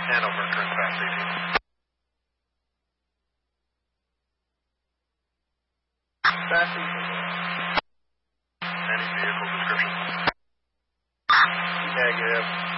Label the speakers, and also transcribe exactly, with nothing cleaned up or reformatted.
Speaker 1: Hanover, turn fast eighteen. Fast eighteen. Any vehicle description? Negative.